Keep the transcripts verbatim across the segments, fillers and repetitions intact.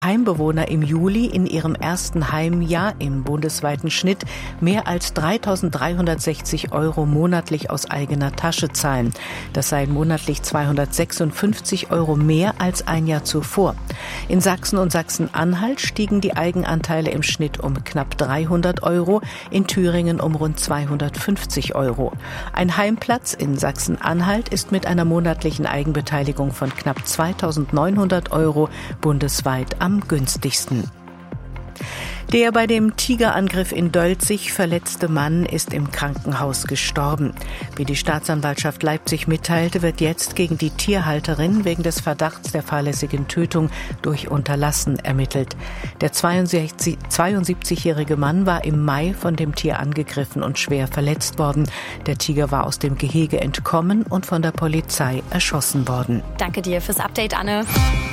Heimbewohner im Juli in ihrem ersten Heimjahr im bundesweiten Schnitt mehr als dreitausenddreihundertsechzig Euro monatlich aus eigener Tasche zahlen. Das seien monatlich zweihundertsechsundfünfzig Euro mehr als ein Jahr zuvor. In Sachsen und Sachsen-Anhalt stiegen die Eigenanteile im Schnitt um knapp dreihundert Euro, in Thüringen um rund zweihundertfünfzig Euro. Ein Heimplatz in Sachsen-Anhalt ist mit einer monatlichen Eigenbeteiligung von knapp zweitausendneunhundert Euro bundesweit am am günstigsten. Der bei dem Tigerangriff in Dölzig verletzte Mann ist im Krankenhaus gestorben. Wie die Staatsanwaltschaft Leipzig mitteilte, wird jetzt gegen die Tierhalterin wegen des Verdachts der fahrlässigen Tötung durch Unterlassen ermittelt. Der zweiundsiebzigjährige Mann war im Mai von dem Tier angegriffen und schwer verletzt worden. Der Tiger war aus dem Gehege entkommen und von der Polizei erschossen worden. Danke dir fürs Update, Anne.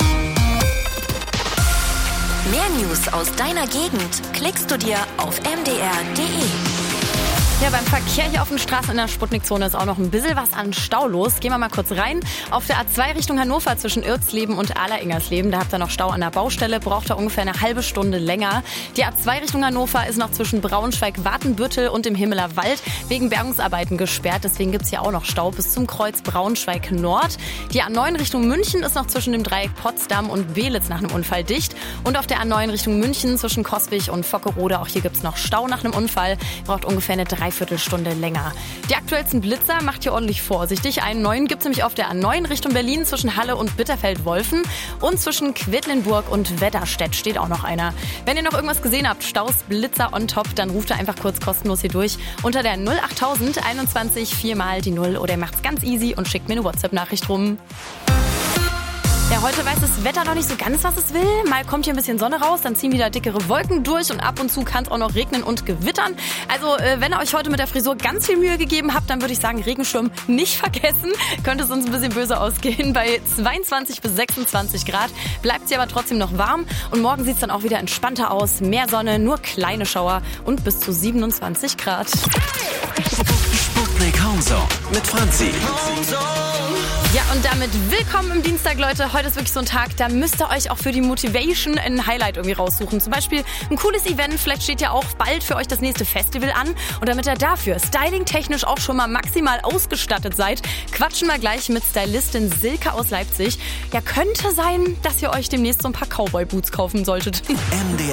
Mehr News aus deiner Gegend klickst du dir auf m d r punkt d e. Ja, beim Verkehr hier auf den Straßen in der Sputnikzone ist auch noch ein bisschen was an Stau los. Gehen wir mal kurz rein. Auf der A zwei Richtung Hannover zwischen Irtsleben und Ala-Ingersleben, da habt ihr noch Stau an der Baustelle, braucht ihr ungefähr eine halbe Stunde länger. Die A zwei Richtung Hannover ist noch zwischen Braunschweig, Watenbüttel und dem Himmeler Wald wegen Bergungsarbeiten gesperrt. Deswegen gibt's hier auch noch Stau bis zum Kreuz Braunschweig Nord. Die A neun Richtung München ist noch zwischen dem Dreieck Potsdam und Belitz nach einem Unfall dicht. Und auf der A neun Richtung München zwischen Coswig und Fockerode, auch hier gibt's noch Stau nach einem Unfall. Braucht ungefähr eine Dreiviertelstunde länger. Die aktuellsten Blitzer macht hier ordentlich vorsichtig. Einen neuen gibt's nämlich auf der A neun Richtung Berlin zwischen Halle und Bitterfeld-Wolfen und zwischen Quedlinburg und Wetterstedt steht auch noch einer. Wenn ihr noch irgendwas gesehen habt, Staus, Blitzer on top, dann ruft ihr einfach kurz kostenlos hier durch unter der null achttausend einundzwanzig viermal die Null oder ihr macht's ganz easy und schickt mir eine WhatsApp-Nachricht rum. Ja, heute weiß das Wetter noch nicht so ganz, was es will. Mal kommt hier ein bisschen Sonne raus, dann ziehen wieder dickere Wolken durch und ab und zu kann es auch noch regnen und gewittern. Also äh, wenn ihr euch heute mit der Frisur ganz viel Mühe gegeben habt, dann würde ich sagen, Regenschirm nicht vergessen. Könnte es uns ein bisschen böse ausgehen. Bei zweiundzwanzig bis sechsundzwanzig Grad bleibt sie aber trotzdem noch warm. Und morgen sieht es dann auch wieder entspannter aus. Mehr Sonne, nur kleine Schauer und bis zu siebenundzwanzig Grad. Sputnik Homezone mit Franzi. Ja, und damit willkommen im Dienstag, Leute. Heute ist wirklich so ein Tag, da müsst ihr euch auch für die Motivation ein Highlight irgendwie raussuchen. Zum Beispiel ein cooles Event, vielleicht steht ja auch bald für euch das nächste Festival an. Und damit ihr dafür stylingtechnisch auch schon mal maximal ausgestattet seid, quatschen wir gleich mit Stylistin Silke aus Leipzig. Ja, könnte sein, dass ihr euch demnächst so ein paar Cowboy-Boots kaufen solltet. M D